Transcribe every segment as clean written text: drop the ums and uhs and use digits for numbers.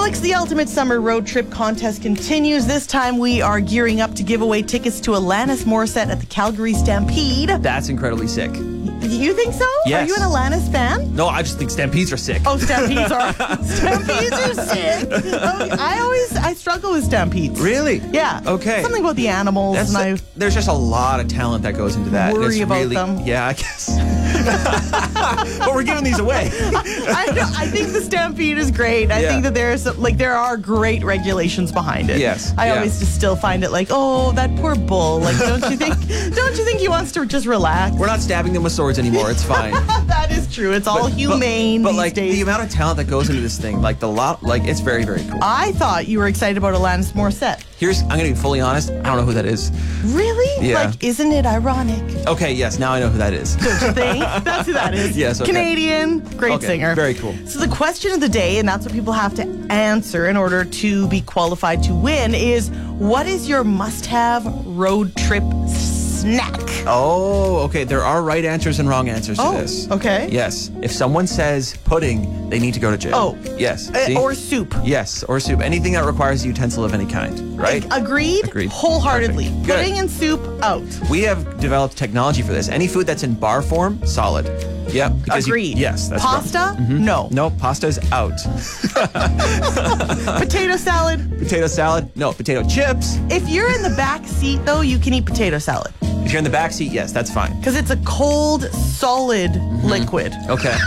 Alex, the Ultimate Summer Road Trip Contest continues. This time we are gearing up to give away tickets to Alanis Morissette at the Calgary Stampede. That's incredibly sick. You think so? Yes. Are you an Alanis fan? No, I just think Stampedes are sick. Oh, Stampedes are sick. I struggle with Stampedes. Really? Yeah. Okay. Something about the animals. There's just a lot of talent that goes into that. Worry about them. Yeah, I guess. But we're giving these away. I think the Stampede is great. I think that there are great regulations behind it. Yes. I always just still find it like, oh, that poor bull. Like, don't you think he wants to just relax? We're not stabbing them with swords anymore. It's fine. That is true. It's all humane but these like days. the amount of talent that goes into this thing, it's very, very cool. I thought you were excited about Alanis Morissette. I'm going to be fully honest. I don't know who that is. Really? Yeah. Like, isn't it ironic? Okay, yes. Now I know who that is. Don't you think? That's who that is. Yes, okay. Canadian, great singer. Very cool. So the question of the day, and that's what people have to answer in order to be qualified to win, is what is your must-have road trip snack? Oh, okay. There are right answers and wrong answers to this. Okay. Yes. If someone says pudding, they need to go to jail. Oh. Yes. See? Or soup. Yes, or soup. Anything that requires a utensil of any kind, right? Agreed? Wholeheartedly. Perfect. Good. Pudding and soup, out. We have developed technology for this. Any food that's in bar form, solid. Yeah. Agreed. Yes, that's Pasta? right. No. No, pasta's out. Potato salad? Potato salad? No. Potato chips? If you're in the back seat, though, you can eat potato salad. If you're in the back seat, yes, that's fine. Because it's a cold, solid liquid. Okay.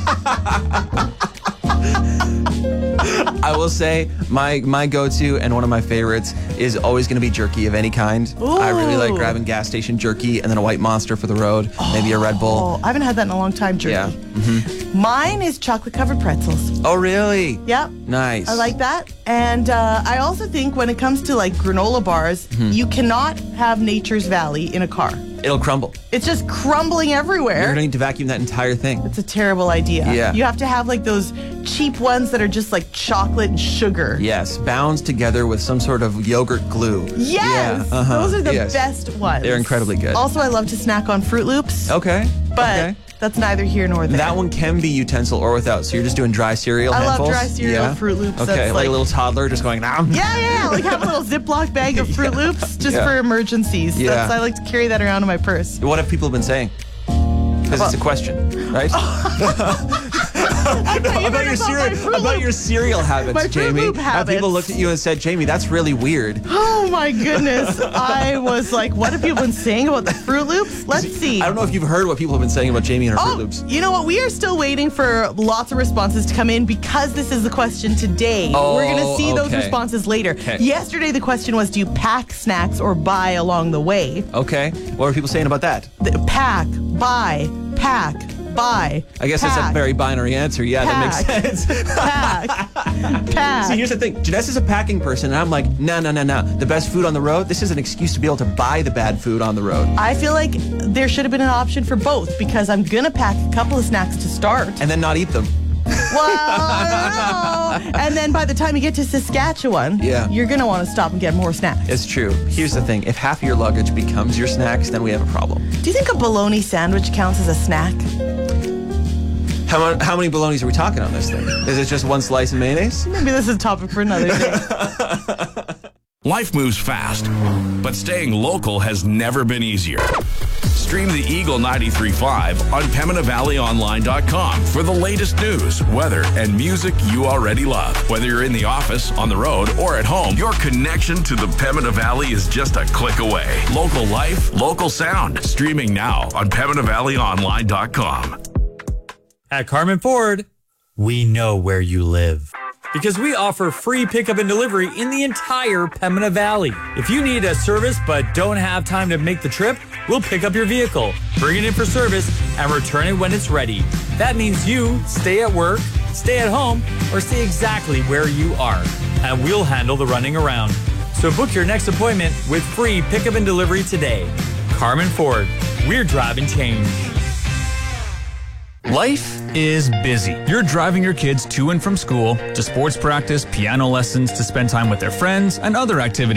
I will say my go-to and one of my favorites is always going to be jerky of any kind. Ooh. I really like grabbing gas station jerky and then a White Monster for the road, maybe a Red Bull. Oh, I haven't had that in a long time, jerky. Yeah. Mine is chocolate-covered pretzels. Oh, really? Yep. Nice. I like that. And I also think when it comes to like granola bars, you cannot have Nature's Valley in a car. It'll crumble. It's just crumbling everywhere. You're going to need to vacuum that entire thing. It's a terrible idea. Yeah. You have to have like those cheap ones that are just like chocolate and sugar. Yes, bound together with some sort of yogurt glue. Yes! Yeah, Those are the best ones. They're incredibly good. Also, I love to snack on Fruit Loops. Okay. But that's neither here nor there. That one can be utensil or without. So you're just doing dry cereal I handfuls? love dry cereal, Fruit Loops. Okay, That's like a little toddler just going, nom. Yeah. Like have a little Ziploc bag of Fruit Loops just for emergencies. Yeah. I like to carry that around in my purse. What have people been saying? Because it's a question, right? About your cereal habits, My Fruit Jamie. Loop Have habits. people looked at you and said, Jamie, that's really weird. Oh my goodness. I was like, what have people been saying about the Fruit Loops? Let's see. I don't know if you've heard what people have been saying about Jamie and her Fruit Loops. You know what? We are still waiting for lots of responses to come in because this is the question today. We're going to see those responses later. Yesterday, the question was, do you pack snacks or buy along the way? Okay. What are people saying about that? Pack, buy, pack, buy. I guess that's a very binary answer. Yeah, that makes sense. Pack. See, here's the thing. Janessa's a packing person, and I'm like, no. The best food on the road, this is an excuse to be able to buy the bad food on the road. I feel like there should have been an option for both because I'm going to pack a couple of snacks to start. And then not eat them. Well, I don't know. And then by the time you get to Saskatchewan, you're going to want to stop and get more snacks. It's true. Here's the thing. If half of your luggage becomes your snacks, then we have a problem. Do you think a bologna sandwich counts as a snack? How many bolognas are we talking on this thing? Is it just one slice of mayonnaise? Maybe this is a topic for another day. Life moves fast, but staying local has never been easier. Stream the Eagle 93.5 on PembinaValleyOnline.com for the latest news, weather, and music you already love. Whether you're in the office, on the road, or at home, your connection to the Pembina Valley is just a click away. Local life, local sound. Streaming now on PembinaValleyOnline.com. At Carmen Ford, we know where you live. Because we offer free pickup and delivery in the entire Pembina Valley. If you need a service but don't have time to make the trip, we'll pick up your vehicle, bring it in for service, and return it when it's ready. That means you stay at work, stay at home, or stay exactly where you are. And we'll handle the running around. So book your next appointment with free pickup and delivery today. Carmen Ford, we're driving change. Life is busy. You're driving your kids to and from school, to sports practice, piano lessons, to spend time with their friends, and other activities.